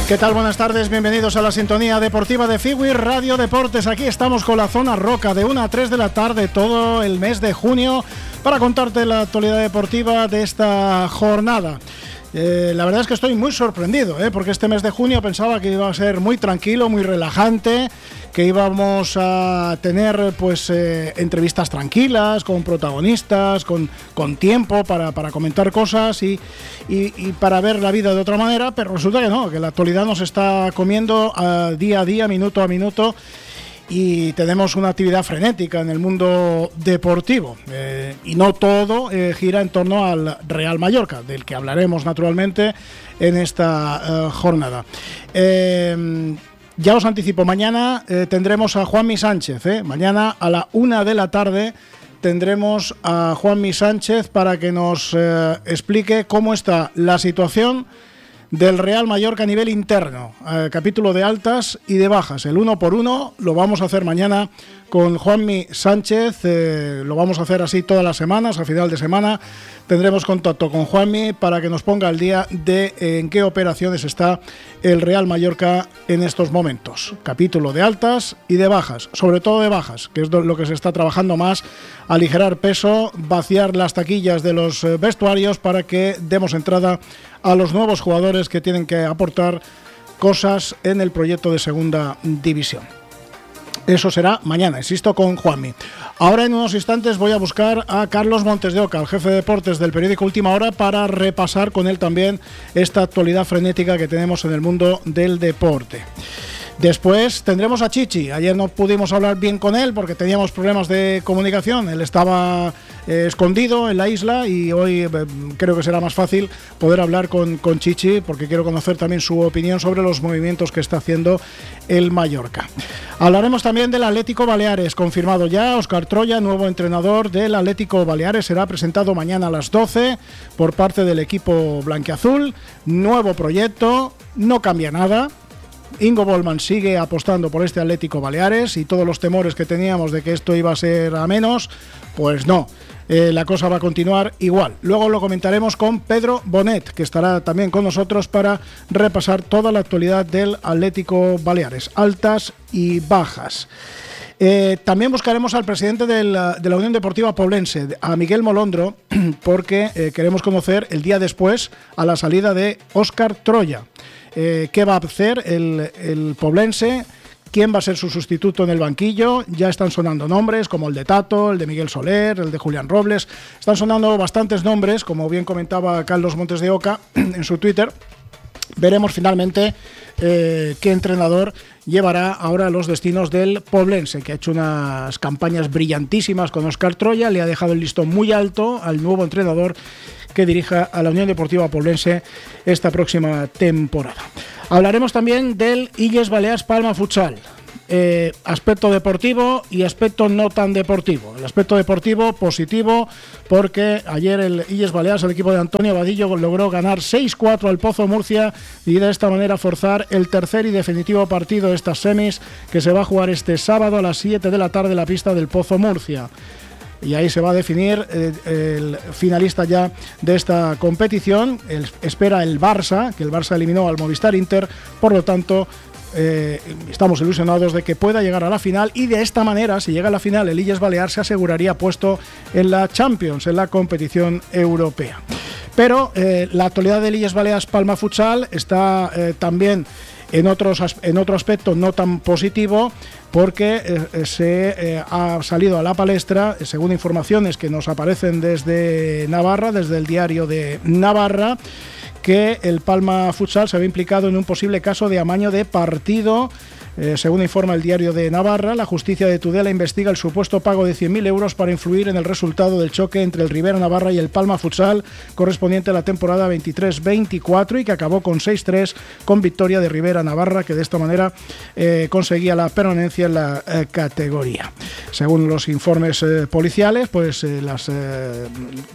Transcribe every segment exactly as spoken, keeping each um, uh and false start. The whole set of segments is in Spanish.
¿Qué tal? Buenas tardes, bienvenidos a la sintonía deportiva de Fiwi Radio Deportes. Aquí estamos con la Zona Roca de una a tres de la tarde todo el mes de junio para contarte la actualidad deportiva de esta jornada. Eh, la verdad es que estoy muy sorprendido, ¿eh? porque este mes de junio pensaba que iba a ser muy tranquilo, muy relajante, que íbamos a tener pues eh, entrevistas tranquilas, con protagonistas, con, con tiempo para, para comentar cosas y, y, y para ver la vida de otra manera, pero resulta que no, que la actualidad nos está comiendo a día a día, minuto a minuto, y tenemos una actividad frenética en el mundo deportivo, eh, y no todo eh, gira en torno al Real Mallorca, del que hablaremos naturalmente en esta eh, jornada. Eh, ya os anticipo, mañana eh, tendremos a Juanmi Sánchez, eh. mañana a la una de la tarde tendremos a Juanmi Sánchez para que nos eh, explique cómo está la situación del Real Mallorca a nivel interno, eh, capítulo de altas y de bajas. El uno por uno lo vamos a hacer mañana con Juanmi Sánchez, eh, lo vamos a hacer así todas las semanas, a final de semana tendremos contacto con Juanmi para que nos ponga al día de eh, en qué operaciones está el Real Mallorca en estos momentos. Capítulo de altas y de bajas, sobre todo de bajas, que es lo que se está trabajando más, aligerar peso, vaciar las taquillas de los eh, vestuarios para que demos entrada a los nuevos jugadores que tienen que aportar cosas en el proyecto de segunda división. Eso será mañana, insisto, con Juanmi. Ahora en unos instantes voy a buscar a Carlos Montes de Oca, el jefe de deportes del periódico Última Hora, para repasar con él también esta actualidad frenética que tenemos en el mundo del deporte. Después tendremos a Chichi. Ayer no pudimos hablar bien con él porque teníamos problemas de comunicación. Él estaba eh, escondido en la isla y hoy eh, creo que será más fácil poder hablar con, con Chichi porque quiero conocer también su opinión sobre los movimientos que está haciendo el Mallorca. Hablaremos también del Atlético Baleares. Confirmado ya, Óscar Troya, nuevo entrenador del Atlético Baleares, será presentado mañana a las doce por parte del equipo blanquiazul. Nuevo proyecto, no cambia nada. Ingo Bollmann sigue apostando por este Atlético Baleares y todos los temores que teníamos de que esto iba a ser a menos, pues no, eh, la cosa va a continuar igual. Luego lo comentaremos con Pedro Bonet, que estará también con nosotros para repasar toda la actualidad del Atlético Baleares, altas y bajas. Eh, también buscaremos al presidente del, de la Unión Deportiva Poblense, a Miguel Molondro, porque eh, queremos conocer el día después a la salida de Óscar Troya. Eh, ¿Qué va a hacer el, el Poblense? ¿Quién va a ser su sustituto en el banquillo? Ya están sonando nombres como el de Tato, el de Miguel Soler, el de Julián Robles. Están sonando bastantes nombres, como bien comentaba Carlos Montes de Oca en su Twitter. Veremos finalmente eh, qué entrenador llevará ahora los destinos del Poblense, que ha hecho unas campañas brillantísimas con Óscar Troya, le ha dejado el listón muy alto al nuevo entrenador que dirija a la Unión Deportiva Poblense esta próxima temporada. Hablaremos también del Illes Balears Palma Futsal. Eh, aspecto deportivo y aspecto no tan deportivo. El aspecto deportivo positivo porque ayer el Illes Balears, el equipo de Antonio Vadillo, logró ganar seis cuatro al Pozo Murcia y de esta manera forzar el tercer y definitivo partido de estas semis que se va a jugar este sábado a las siete de la tarde en la pista del Pozo Murcia. Y ahí se va a definir eh, el finalista ya de esta competición. El, espera el Barça, que el Barça eliminó al Movistar Inter, por lo tanto eh, estamos ilusionados de que pueda llegar a la final y de esta manera, si llega a la final, el Illes Balears se aseguraría puesto en la Champions, en la competición europea. Pero eh, la actualidad del Illes Balears Palma Futsal está eh, también en, otros, en otro aspecto no tan positivo, porque eh, se eh, ha salido a la palestra, eh, según informaciones que nos aparecen desde Navarra, desde el diario de Navarra, que el Palma Futsal se había implicado en un posible caso de amaño de partido. Eh, según informa el diario de Navarra, la justicia de Tudela investiga el supuesto pago de cien mil euros para influir en el resultado del choque entre el Rivera Navarra y el Palma Futsal correspondiente a la temporada veintitrés veinticuatro y que acabó con seis tres con victoria de Rivera Navarra, que de esta manera eh, conseguía la permanencia en la eh, categoría. Según los informes eh, policiales, pues eh, las... Eh,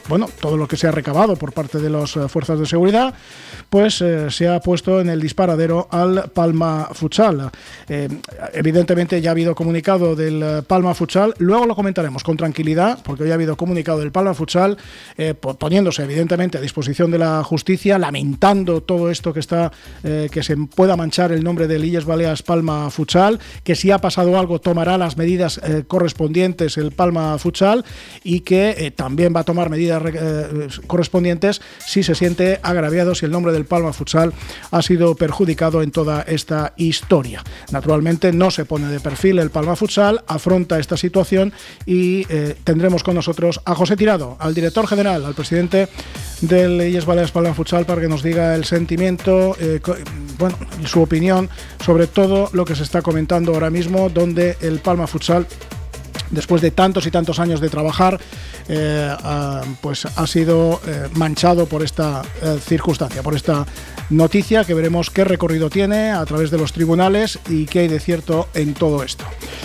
bueno, todo lo que se ha recabado por parte de las eh, fuerzas de seguridad, pues eh, se ha puesto en el disparadero al Palma Futsal. Eh, evidentemente ya ha habido comunicado del Palma Futsal, luego lo comentaremos con tranquilidad, porque hoy ha habido comunicado del Palma Futsal, eh, poniéndose evidentemente a disposición de la justicia, lamentando todo esto que está, eh, que se pueda manchar el nombre de Illes Balears Palma Futsal, que si ha pasado algo tomará las medidas eh, correspondientes el Palma Futsal, y que eh, también va a tomar medidas eh, correspondientes si se siente agraviado, si el nombre del Palma Futsal ha sido perjudicado en toda esta historia. Naturalmente no se pone de perfil el Palma Futsal, afronta esta situación y eh, tendremos con nosotros a José Tirado, al director general, al presidente del Illes Balears Palma Futsal, para que nos diga el sentimiento, eh, bueno, y su opinión sobre todo lo que se está comentando ahora mismo, donde el Palma Futsal, después de tantos y tantos años de trabajar, eh, uh, pues ha sido eh, manchado por esta eh, circunstancia, por esta noticia, que veremos qué recorrido tiene a través de los tribunales y qué hay de cierto en todo esto.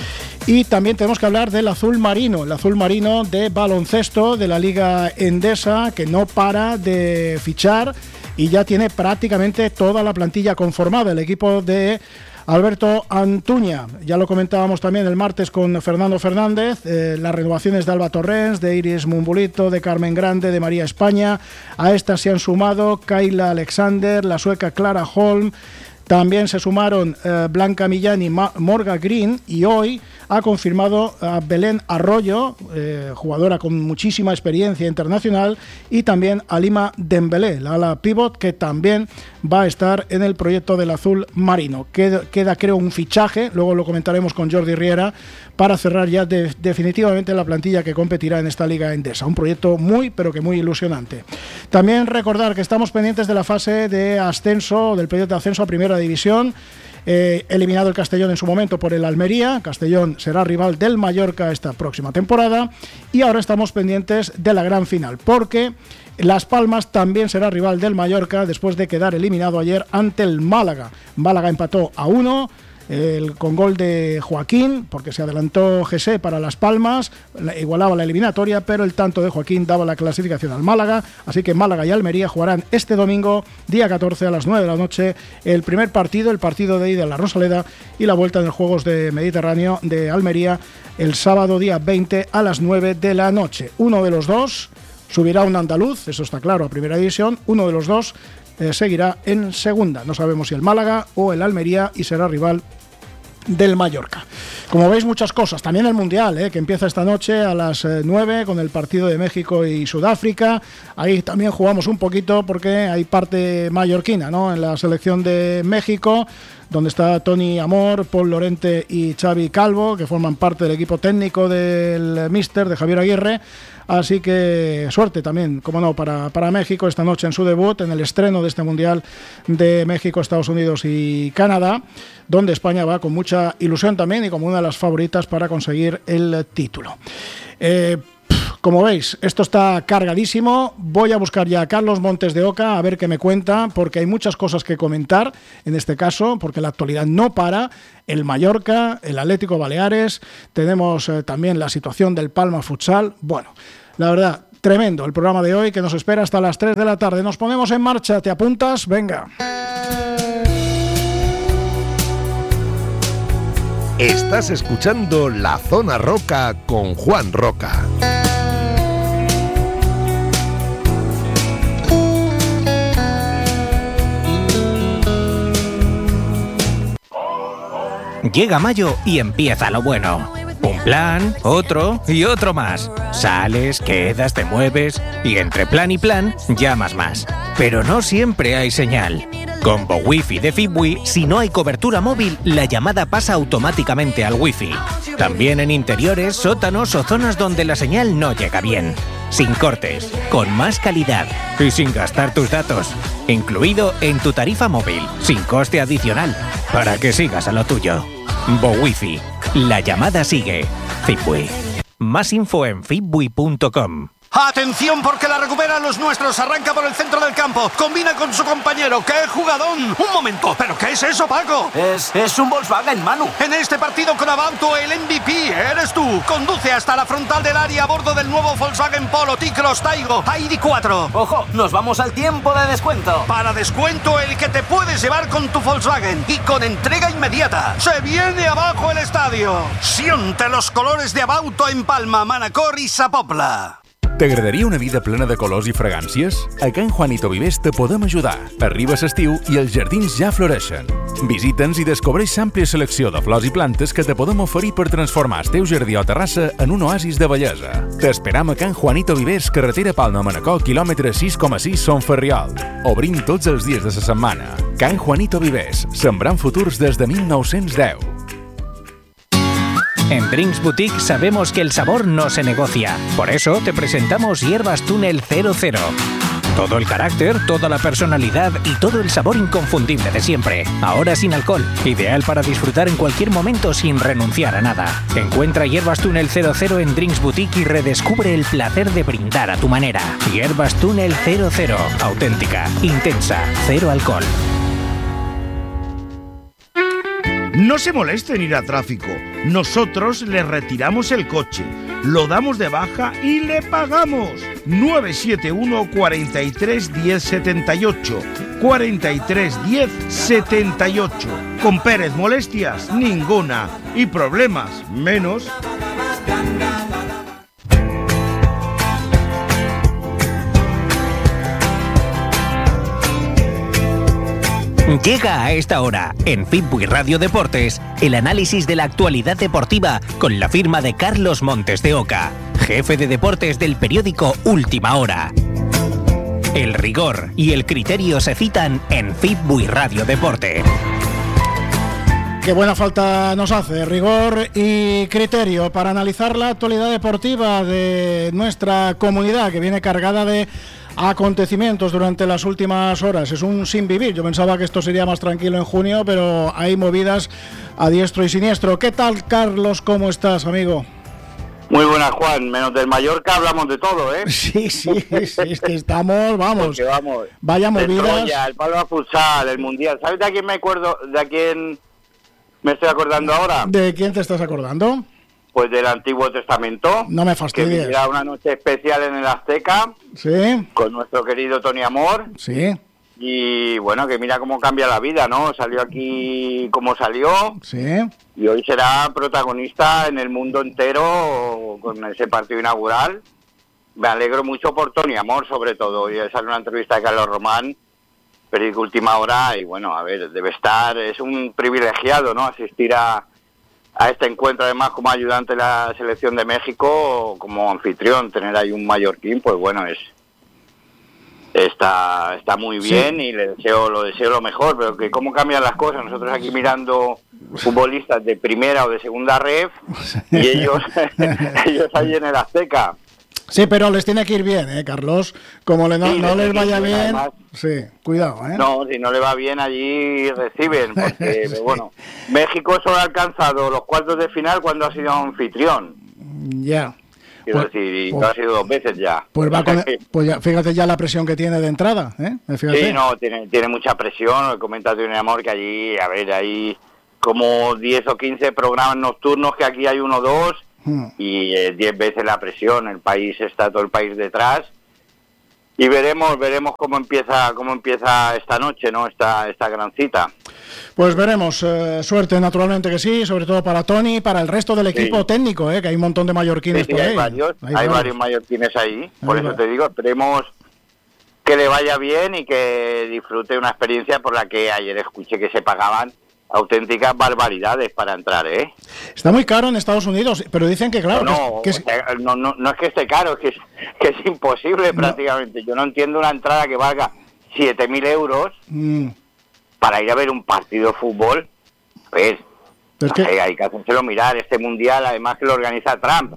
Y también tenemos que hablar del azul marino, el azul marino de baloncesto de la Liga Endesa, que no para de fichar y ya tiene prácticamente toda la plantilla conformada. El equipo de Alberto Antuña, ya lo comentábamos también el martes con Fernando Fernández, eh, las renovaciones de Alba Torrens, de Iris Mumbulito, de Carmen Grande, de María España. A estas se han sumado Kayla Alexander, la sueca Clara Holm. También se sumaron eh, Blanca Millán y Ma- Morga Green, y hoy ha confirmado a Belén Arroyo, eh, jugadora con muchísima experiencia internacional, y también a Lima Dembélé, la ala pivot, que también va a estar en el proyecto del azul marino. Queda, queda creo un fichaje, luego lo comentaremos con Jordi Riera, para cerrar ya de, definitivamente la plantilla que competirá en esta Liga Endesa. Un proyecto muy, pero que muy ilusionante. También recordar que estamos pendientes de la fase de ascenso, del proyecto de ascenso a Primera División. Eh, eliminado el Castellón en su momento por el Almería. Castellón será rival del Mallorca esta próxima temporada, y ahora estamos pendientes de la gran final, porque Las Palmas también será rival del Mallorca después de quedar eliminado ayer ante el Málaga. Málaga empató a uno, el, con gol de Joaquín, porque se adelantó José para Las Palmas, igualaba la eliminatoria, pero el tanto de Joaquín daba la clasificación al Málaga. Así que Málaga y Almería jugarán este domingo, día catorce, a las nueve de la noche, el primer partido, el partido de ida en la Rosaleda, y la vuelta en los Juegos de Mediterráneo de Almería el sábado día veinte a las nueve de la noche. Uno de los dos subirá un andaluz, eso está claro, a Primera División. Uno de los dos eh, seguirá en Segunda. No sabemos si el Málaga o el Almería, y será rival del Mallorca. Como veis, muchas cosas. También el Mundial, eh, que empieza esta noche a las eh, nueve con el partido de México y Sudáfrica. Ahí también jugamos un poquito porque hay parte mallorquina, ¿no?, en la selección de México, donde está Tony Amor, Paul Lorente y Xavi Calvo, que forman parte del equipo técnico del míster, de Javier Aguirre. Así que suerte también, como no, para, para México esta noche en su debut, en el estreno de este Mundial de México, Estados Unidos y Canadá, donde España va con mucha ilusión también y como una de las favoritas para conseguir el título. Eh, Como veis, esto está cargadísimo. Voy a buscar ya a Carlos Montes de Oca a ver qué me cuenta, porque hay muchas cosas que comentar en este caso, porque la actualidad no para. El Mallorca, el Atlético Baleares, tenemos eh, también la situación del Palma Futsal. Bueno, la verdad, tremendo el programa de hoy, que nos espera hasta las tres de la tarde. Nos ponemos en marcha, ¿te apuntas? Venga. Estás escuchando La Zona Roca con Juan Roca. Llega mayo y empieza lo bueno. Un plan, otro y otro más. Sales, quedas, te mueves y entre plan y plan llamas más. Pero no siempre hay señal. Con BoWiFi de Fibwi, si no hay cobertura móvil, la llamada pasa automáticamente al Wi-Fi. También en interiores, sótanos o zonas donde la señal no llega bien. Sin cortes, con más calidad y sin gastar tus datos. Incluido en tu tarifa móvil, sin coste adicional, para que sigas a lo tuyo. BoWiFi. La llamada sigue. Fibwi. Más info en fibwi punto com. Atención porque la recuperan los nuestros. Arranca por el centro del campo. Combina con su compañero. ¡Qué jugadón! Un momento. ¿Pero qué es eso, Paco? Es, es un Volkswagen, Manu. En este partido con Abauto, el M V P eres tú. Conduce hasta la frontal del área a bordo del nuevo Volkswagen Polo T-Cross Taigo I D cuatro. Ojo, nos vamos al tiempo de descuento. Para descuento el que te puedes llevar con tu Volkswagen y con entrega inmediata. Se viene abajo el estadio. Siente los colores de Abauto en Palma, Manacor i Sa Pobla. T'agradaria una vida plena de colors i fragàncies? A Can Juanito Vivers te podem ajudar. Arriba l'estiu i els jardins ja floreixen. Visita'ns i descobreix l'àmplia selecció de flors i plantes que te podem oferir per transformar el teu jardí o terrassa en un oasis de bellesa. T'esperam a Can Juanito Vivers, carretera Palma-Manacor, quilòmetre sis coma sis, Son Ferriol. Obrim tots els dies de la setmana. Can Juanito Vivers, sembrant futurs des de mil nou-cents deu. En Drinks Boutique sabemos que el sabor no se negocia. Por eso te presentamos Hierbas Túnel cero cero. Todo el carácter, toda la personalidad y todo el sabor inconfundible de siempre. Ahora sin alcohol. Ideal para disfrutar en cualquier momento sin renunciar a nada. Encuentra Hierbas Túnel cero cero en Drinks Boutique y redescubre el placer de brindar a tu manera. Hierbas Túnel cero cero. Auténtica, intensa, cero alcohol. No se moleste en ir a tráfico. Nosotros le retiramos el coche, lo damos de baja y le pagamos. nueve siete uno, cuatro tres, diez, setenta y ocho. cuatro tres, diez, setenta y ocho. Con Pérez, molestias ninguna. Y problemas menos. Llega a esta hora, en Fitbuy Radio Deportes, el análisis de la actualidad deportiva con la firma de Carlos Montes de Oca, jefe de deportes del periódico Última Hora. El rigor y el criterio se citan en Fitbuy Radio Deporte. Qué buena falta nos hace rigor y criterio para analizar la actualidad deportiva de nuestra comunidad, que viene cargada de acontecimientos durante las últimas horas. Es un sin vivir. Yo pensaba que esto sería más tranquilo en junio, pero hay movidas a diestro y siniestro. ¿Qué tal, Carlos? ¿Cómo estás, amigo? Muy buenas, Juan. Menos del Mallorca hablamos de todo, ¿eh? Sí, sí, sí, es que estamos, vamos, Porque vamos, vaya movidas. Troya, el palo a futsal, el mundial. ¿Sabes de a quién me acuerdo? ¿De a quién me estoy acordando ahora? ¿De quién te estás acordando? Pues del Antiguo Testamento. No me fastidies. Que era una noche especial en el Azteca. Sí. Con nuestro querido Tony Amor. Sí. Y bueno, que mira cómo cambia la vida, ¿no? Salió aquí como salió. Sí. Y hoy será protagonista en el mundo entero con ese partido inaugural. Me alegro mucho por Tony Amor, sobre todo. Hoy sale una entrevista de Carlos Román, periódico Última Hora, y bueno, a ver, debe estar, es un privilegiado, ¿no? Asistir a, a este encuentro, además, como ayudante de la selección de México, como anfitrión, tener ahí un mallorquín, pues bueno, es está está muy bien, sí. Y le deseo lo deseo lo mejor, pero que cómo cambian las cosas. Nosotros aquí mirando futbolistas de primera o de segunda ref, y ellos ellos ahí en el Azteca. Sí, pero les tiene que ir bien, ¿eh, Carlos? Como le no, sí, no les vaya bien, además, sí, cuidado, ¿eh? No, si no le va bien allí reciben, porque bueno, México solo ha alcanzado los cuartos de final cuando ha sido anfitrión. Ya. Quiero pues, decir, y pues, no ha sido dos veces ya. Pues va con, pues ya, fíjate ya la presión que tiene de entrada, ¿eh? Fíjate. Sí, no, tiene, tiene mucha presión. Comenta Tony Amor que allí, a ver, hay como diez o quince programas nocturnos, que aquí hay uno o dos, hmm. y eh, diez veces la presión. El país está todo el país detrás. Y veremos, veremos cómo empieza, cómo empieza esta noche, ¿no? Esta, esta gran cita. Pues veremos, eh, suerte naturalmente que sí, sobre todo para Tony y para el resto del equipo sí. técnico, eh, que hay un montón de mallorquines sí, sí, por ahí. Hay varios, hay, hay varios. varios mallorquines ahí, por hay eso va. te digo, esperemos que le vaya bien y que disfrute una experiencia por la que ayer escuché que se pagaban auténticas barbaridades para entrar, ¿eh? Está muy caro en Estados Unidos, pero dicen que claro... No, que es, que es... no, no, no es que esté caro, es que es, que es imposible no. prácticamente. Yo no entiendo una entrada que valga siete mil euros mm. para ir a ver un partido de fútbol. A ver, es que... hay, hay que hacérselo mirar. Este mundial, además que lo organiza Trump,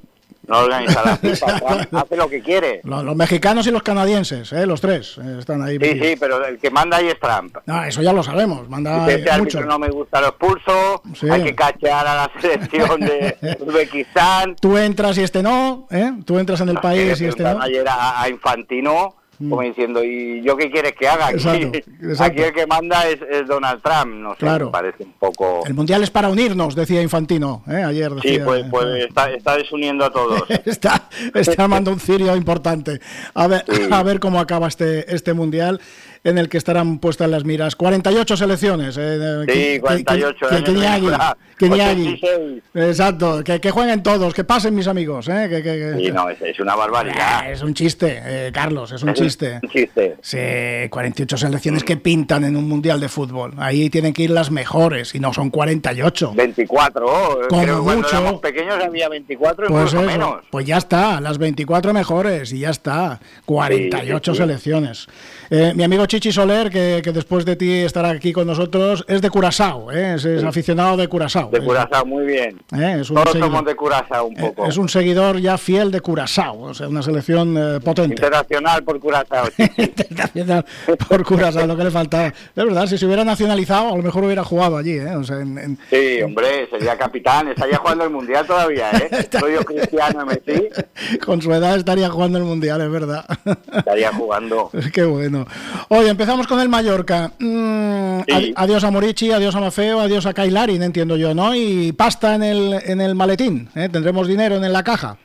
no organiza la FIFA, Trump hace lo que quiere. Los, los mexicanos y los canadienses, ¿eh? Los tres eh, están ahí. Sí, sí, pero el que manda ahí es Trump. No, eso ya lo sabemos, manda Dice, este mucho. árbitro no me gusta, lo expulso, sí. Hay que cachear a la selección de Uzbekistán. Tú entras y este no, ¿eh? Tú entras en el país y este no. Ayer a, a Infantino, como diciendo, ¿y yo qué quieres que haga? Aquí, exacto, exacto. Aquí el que manda es, es Donald Trump, no sé, claro. Me parece un poco... El Mundial es para unirnos, decía Infantino, ¿eh? Ayer decía... Sí, pues, pues eh, está, está desuniendo a todos. está, está armando un cirio importante. A ver, sí. a ver cómo acaba este, este Mundial, en el que estarán puestas las miras. cuarenta y ocho selecciones. Eh, sí, cuarenta y ocho. Que, que, que ni allí, que ni allí. Exacto, que, que jueguen todos, que pasen mis amigos. Eh, que, que, que, sí, no, es, es una barbaridad. Eh, es un chiste, eh, Carlos, es un es chiste. Un chiste. Sí, cuarenta y ocho selecciones que pintan en un Mundial de fútbol. Ahí tienen que ir las mejores, y no son cuarenta y ocho. veinticuatro, como creo que mucho. Cuando éramos pequeños había veinticuatro, pues incluso eso, menos. Pues ya está, las veinticuatro mejores, y ya está. cuarenta y ocho sí, sí, sí. selecciones. Eh, mi amigo Chichi Soler, que, que después de ti estará aquí con nosotros, es de Curazao, ¿eh? es, es sí. aficionado de Curazao. De Curazao, muy bien. ¿Eh? Es un Todos seguidor, somos de Curazao un poco. Es un seguidor ya fiel de Curazao, o sea, una selección eh, potente. Internacional por Curazao. Sí. Internacional por Curazao, lo que le faltaba. Es verdad, si se hubiera nacionalizado, a lo mejor hubiera jugado allí. ¿eh? O sea, en, en... Sí, hombre, sería capitán, estaría jugando el Mundial todavía, ¿eh? Soy yo Cristiano Messi. Con su edad estaría jugando el Mundial, es verdad. Estaría jugando. Qué bueno. Oye, empezamos con el Mallorca. Mm, sí. Adiós a Morici, adiós a Mafeo, adiós a Kailarin, entiendo yo, ¿no? Y pasta en el en el maletín, ¿eh? Tendremos dinero en la caja.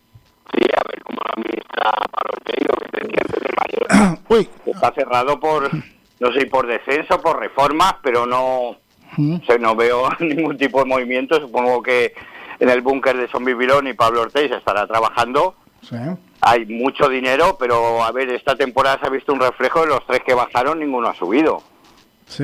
Sí, a ver cómo lo administra Palorteiro, que tenía antes del Mallorca. Uy. Está cerrado por, no sé, por descenso, por reformas, pero no, ¿Mm? o sea, no veo ningún tipo de movimiento. Supongo que en el búnker de Son Bibilón y Pablo Ortiz estará trabajando. Sí. Hay mucho dinero, pero a ver, esta temporada se ha visto un reflejo de los tres que bajaron, ninguno ha subido. Sí.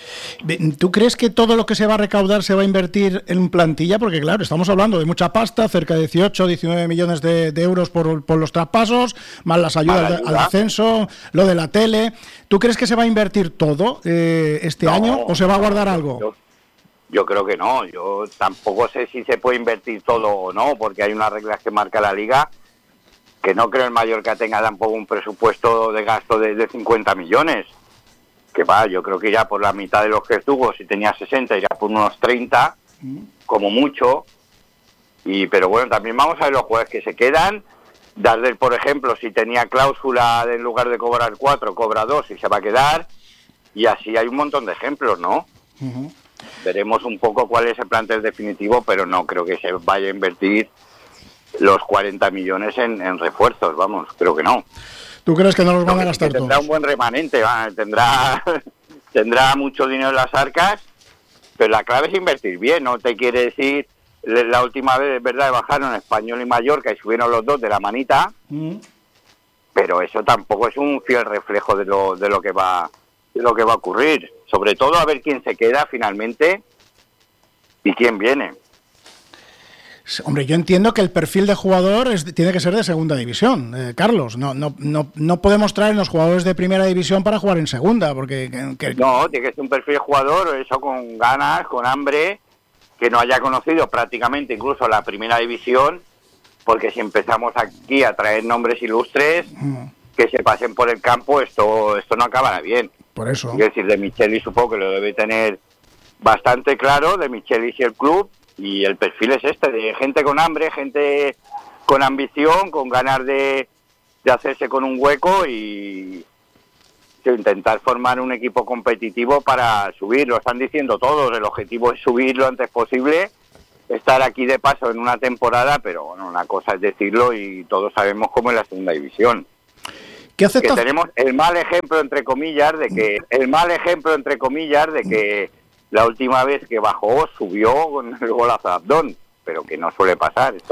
¿Tú crees que todo lo que se va a recaudar se va a invertir en plantilla? Porque claro, estamos hablando de mucha pasta, cerca de dieciocho, diecinueve millones de, de euros por, por los traspasos, más las ayudas ayuda. al ascenso, lo de la tele. ¿Tú crees que se va a invertir todo eh, este no, año o se va a guardar algo? Yo, yo creo que no, yo tampoco sé si se puede invertir todo o no, porque hay unas reglas que marca la Liga, que no creo el Mallorca tenga tampoco un presupuesto de gasto de, de cincuenta millones. Que va, yo creo que ya por la mitad de los que tuvo, si tenía sesenta, ya por unos treinta, como mucho. Y pero bueno, también vamos a ver los jugadores que se quedan. Darder, por ejemplo, si tenía cláusula de en lugar de cobrar cuatro, cobra dos y se va a quedar. Y así hay un montón de ejemplos, ¿no? Uh-huh. Veremos un poco cuál es el plantel definitivo, pero no creo que se vaya a invertir los cuarenta millones en, en refuerzos, vamos, creo que no. ¿Tú crees que no los van a gastar todos? Tendrá un buen remanente, ¿va? tendrá tendrá mucho dinero en las arcas, pero la clave es invertir bien, no te quiere decir, la última vez, es verdad, bajaron Español y Mallorca y subieron los dos de la manita, mm. pero eso tampoco es un fiel reflejo de lo de lo que va de lo que va a ocurrir, sobre todo a ver quién se queda finalmente y quién viene. Hombre, yo entiendo que el perfil de jugador es, tiene que ser de segunda división, eh, Carlos. No, no, no, no podemos traer los jugadores de primera división para jugar en segunda, porque que, que... no, tiene que ser un perfil de jugador, eso con ganas, con hambre, que no haya conocido prácticamente incluso la primera división, porque si empezamos aquí a traer nombres ilustres mm. que se pasen por el campo, esto, esto no acabará bien. Por eso. Es decir, de Michelis supongo que lo debe tener bastante claro, de Michelis y el club. Y el perfil es este, de gente con hambre, gente con ambición, con ganas de, de hacerse con un hueco y de intentar formar un equipo competitivo para subir. Lo están diciendo todos, el objetivo es subir lo antes posible, estar aquí de paso en una temporada, pero bueno, una cosa es decirlo y todos sabemos cómo es la segunda división. ¿Qué acepta? Que tenemos el mal ejemplo, entre comillas, de que el mal ejemplo, entre comillas, de que la última vez que bajó subió con el golazo de Abdón, pero que no suele pasar. Esto